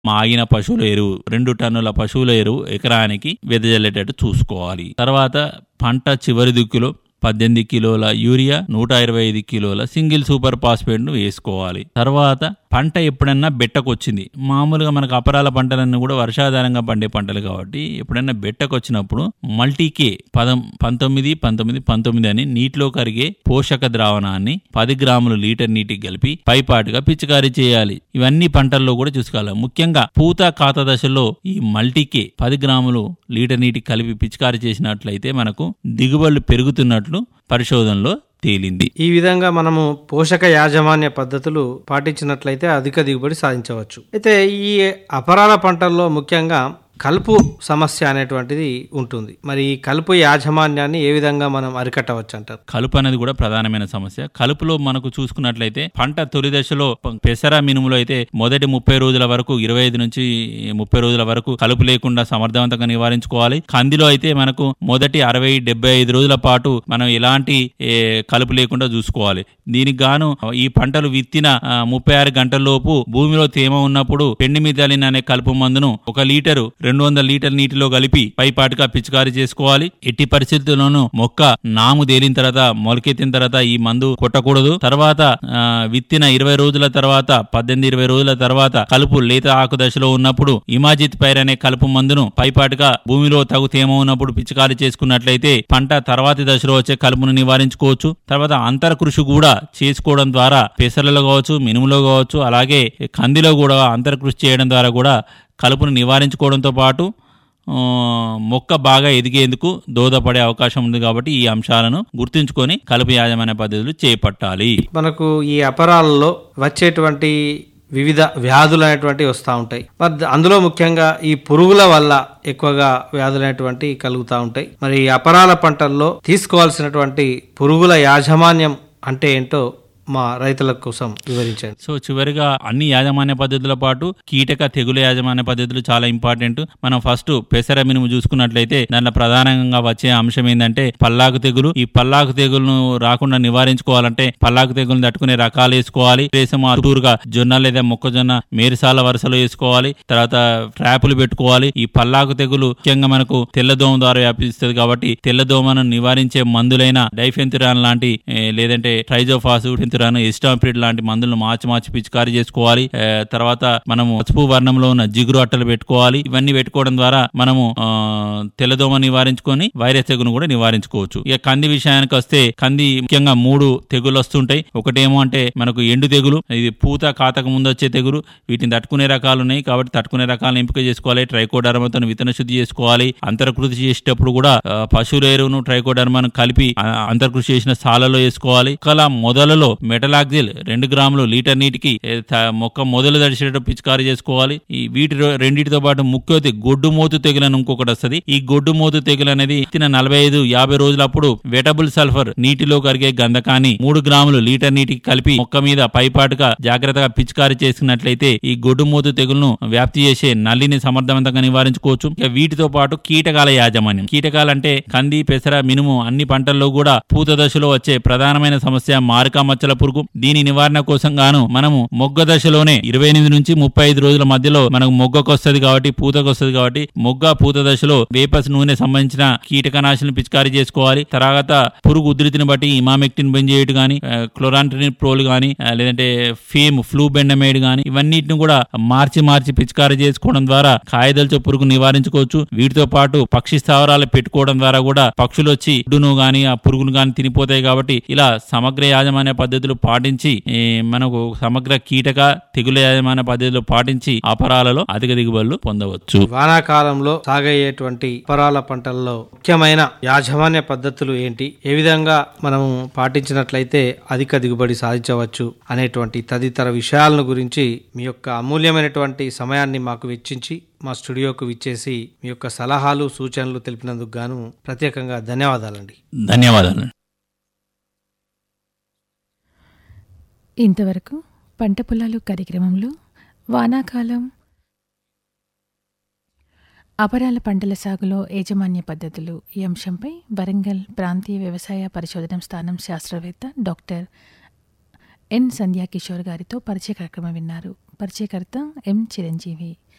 మాగిన పశువుల ఎరువు 2 టన్నుల పశువుల ఎరువు ఎకరానికి వెదజల్లేటట్టు చూసుకోవాలి. తర్వాత పంట చివరి దిక్కులో 18 కిలోల యూరియా, 125 కిలోల సింగిల్ సూపర్ ఫాస్ఫేట్ను వేసుకోవాలి. తర్వాత పంట ఎప్పుడన్నా బెట్టకొచ్చింది, మామూలుగా మనకు అపరాల పంటలన్నీ కూడా వర్షాధారంగా పండే పంటలు కాబట్టి ఎప్పుడన్నా బెట్టకొచ్చినప్పుడు మల్టీకే 19 అని నీటిలో కరిగే పోషక ద్రావణాన్ని 10 గ్రాములు లీటర్ నీటికి కలిపి పైపాటుగా పిచికారీ చేయాలి. ఇవన్నీ పంటల్లో కూడా చూసుకోవాలి. ముఖ్యంగా పూత కాత దశలో ఈ మల్టీకే 10 గ్రాములు లీటర్ నీటికి కలిపి పిచికారీ చేసినట్లయితే మనకు దిగుబడులు పెరుగుతున్నట్లు పరిశోధనలో తేలింది. ఈ విధంగా మనము పోషక యాజమాన్య పద్ధతులు పాటించినట్లయితే అధిక దిగుబడి సాధించవచ్చు. అయితే ఈ అపరాల పంటల్లో ముఖ్యంగా కలుపు సమస్య అనేటువంటిది ఉంటుంది. మరి ఈ కలుపు యాజమాన్యాన్ని ఏ విధంగా మనం అరికట్టవచ్చు అంటారు? కలుపు అనేది కూడా ప్రధానమైన సమస్య. కలుపులో మనకు చూసుకున్నట్లయితే పంట తొలి దశలో పెసర మినుములో అయితే మొదటి 30 రోజుల వరకు 25 నుంచి 30 రోజుల వరకు కలుపు లేకుండా సమర్థవంతంగా నివారించుకోవాలి. కందిలో అయితే మనకు మొదటి 60-75 రోజుల పాటు మనం ఎలాంటి కలుపు లేకుండా చూసుకోవాలి. దీనికి గాను ఈ పంటలు విత్తిన 36 గంటల్లోపు భూమిలో తేమ ఉన్నప్పుడు పెండిమిథాలిన్ అనే కలుపు మందును 1 లీటరు 200 లీటర్ నీటిలో కలిపి పైపాటుగా పిచికారీ చేసుకోవాలి. ఎట్టి పరిస్థితుల్లోనూ మొక్క నాము తేలిన తర్వాత మొలకెత్తిన తర్వాత ఈ మందు కొట్టకూడదు. తర్వాత విత్తిన 20 రోజుల తర్వాత 18-20 రోజుల తర్వాత కలుపు లేత ఆకు దశలో ఉన్నప్పుడు ఇమాజిత్ పైర్ అనే కలుపు మందును పైపాటుగా భూమిలో తగు తేమ ఉన్నప్పుడు పిచికారీ చేసుకున్నట్లయితే పంట తర్వాతి దశలో వచ్చే కలుపును నివారించుకోవచ్చు. తర్వాత అంతర కృషి కూడా చేసుకోవడం ద్వారా పెసరలో కావచ్చు, మినుములో కావచ్చు, అలాగే కందిలో కూడా అంతర కృషి చేయడం ద్వారా కూడా కలుపును నివారించుకోవడంతో పాటు మొక్క బాగా ఎదిగేందుకు దోహదపడే అవకాశం ఉంది. కాబట్టి ఈ అంశాలను గుర్తుంచుకొని కలుపు యాజమాన్య పద్ధతులు చేపట్టాలి. మనకు ఈ అపరాలలో వచ్చేటువంటి వివిధ వ్యాధులు అనేటువంటివి వస్తూ ఉంటాయి. మరి అందులో ముఖ్యంగా ఈ పురుగుల వల్ల ఎక్కువగా వ్యాధులు అనేటువంటివి కలుగుతూ ఉంటాయి. మరి ఈ అపరాల పంటల్లో తీసుకోవాల్సినటువంటి పురుగుల యాజమాన్యం అంటే ఏంటో మా రైతుల కోసం వివరించండి. సో చివరిగా అన్ని యాజమాన్య పద్ధతుల పాటు కీటక తెగుల యాజమాన్య పద్ధతులు చాలా ఇంపార్టెంట్. మనం ఫస్ట్ పెసర మినుము చూసుకున్నట్లయితే దాంట్లో ప్రధానంగా వచ్చే అంశం ఏంటంటే పల్లాకు తెగులు. ఈ పల్లాకు తెగులను రాకుండా నివారించుకోవాలంటే పల్లాకు తెగులను తట్టుకునే రకాలు వేసుకోవాలి. దేశం అటూరుగా జొన్న లేదా మొక్కజొన్న మేరిసాల వరుసలో వేసుకోవాలి. తర్వాత ట్రాపులు పెట్టుకోవాలి. ఈ పల్లాకు తెగులు ముఖ్యంగా మనకు తెల్లదోమ ద్వారా వ్యాపిస్తుంది కాబట్టి తెల్లదోమను నివారించే మందులైన డైఫెన్థురాన్ లాంటి లేదంటే ట్రైజోఫాసు, ఎస్టాంపిడ్ లాంటి మందులను మార్చి పిచికారీ చేసుకోవాలి. తర్వాత మనము పసుపు వర్ణంలో ఉన్న జిగురు అట్టలు పెట్టుకోవాలి. ఇవన్నీ పెట్టుకోవడం ద్వారా మనము తెల్లదోమ నివారించుకొని వైరస్ తెగును కూడా నివారించుకోవచ్చు. ఇక కంది విషయానికి వస్తే కంది ముఖ్యంగా 3 తెగులు వస్తుంటాయి. ఒకటేమో అంటే మనకు ఎండు తెగులు, ఇది పూత కాతక ముందు వచ్చే తెగులు. వీటిని తట్టుకునే రకాలు ఉన్నాయి కాబట్టి తట్టుకునే రకాలను ఎంపిక చేసుకోవాలి. ట్రైకోడర్మాతో విత్తన శుద్ధి చేసుకోవాలి. అంతర్కృషి చేసేటప్పుడు కూడా పశువుల ఎరువును ట్రైకోడర్మాను కలిపి అంతర్కృషి చేసిన సాలలో వేసుకోవాలి. కల మొదలలో మెటలాక్సిల్ 2 గ్రాములు లీటర్ నీటికి మొక్క మొదలు దడిచేటట్టు పిచికారీ చేసుకోవాలి. ఈ వీటి రెండింటితో పాటు ముఖ్యతి గొడ్డు మోతు తెగులను ఇంకొకటి వస్తుంది. ఈ గొడ్డు మోతు తెగులు అనేది 45-50 రోజులప్పుడు వెటబుల్ సల్ఫర్ నీటిలో కరిగే గంధకాన్ని 3 గ్రాములు లీటర్ నీటికి కలిపి మొక్క మీద పైపాటుగా జాగ్రత్తగా పిచికారీ చేసినట్లయితే ఈ గొడ్డు మోతు తెగులను వ్యాప్తి చేసే నల్లిని సమర్థవంతంగా నివారించుకోవచ్చు. ఇక వీటితో పాటు కీటకాల యాజమాన్యం. కీటకాలంటే కంది, పెసర, మినుము అన్ని పంటల్లో కూడా పూత దశలో వచ్చే ప్రధానమైన సమస్య మారిక మచ్చల పురుగు. దీని నివారణ కోసం గాను మనము మొగ్గ దశలోనే 28 నుంచి 35 రోజుల మధ్యలో మనకు మొగ్గకు వస్తుంది కాబట్టి పూతకు వస్తుంది కాబట్టి పూత దశలో వేప నూనె సంబంధించిన కీటకనాశిని పిచికారీ చేసుకోవాలి. తర్వాత పురుగు ఉధృతిని బట్టి ఇమామెక్టిన్ బెంజోయేట్ గాని, క్లోరాంట్రిన్ ప్రోల్ గాని, లేదంటే ఫ్లూబెండమైడ్ గాని ఇవన్నిటిని కూడా మార్చి పిచికారీ చేసుకోవడం ద్వారా కాయదల్చే పురుగు నివారించుకోవచ్చు. వీటితో పాటు పక్షి స్థావరాలు పెట్టుకోవడం ద్వారా కూడా పక్షులు వచ్చి గుడ్డును గాని ఆ పురుగును గాని తినిపోతాయి. కాబట్టి ఇలా సమగ్ర యాజమాన్య పద్ధతులు పాటించి మనకు సమగ్ర కీటక తెగుల యాజమాన్య పద్ధతులు పాటించి అపరాలలో అధిక దిగుబడులు పొందవచ్చు. వానాకాలంలో సాగయ్యేటువంటి అపరాల పంటల్లో ముఖ్యమైన యాజమాన్య పద్ధతులు ఏంటి, ఏ విధంగా మనము పాటించినట్లయితే అధిక దిగుబడి సాధించవచ్చు అనేటువంటి తదితర విషయాలను గురించి మీ యొక్క అమూల్యమైనటువంటి సమయాన్ని మాకు వెచ్చించి మా స్టూడియోకు విచ్చేసి మీ యొక్క సలహాలు సూచనలు తెలిపినందుకు గాను ప్రత్యేకంగా ధన్యవాదాలండి. ధన్యవాదాలు. ఇంతవరకు పంట పొలాలు కార్యక్రమంలో వానాకాలం అపరాల పంటల సాగులో యాజమాన్య పద్ధతులు ఈ అంశంపై వరంగల్ ప్రాంతీయ వ్యవసాయ పరిశోధన స్థానం శాస్త్రవేత్త డాక్టర్ ఎన్ సంధ్యాకిషోర్ గారితో పరిచయ కార్యక్రమం విన్నారు. పరిచయకర్త ఎం చిరంజీవి.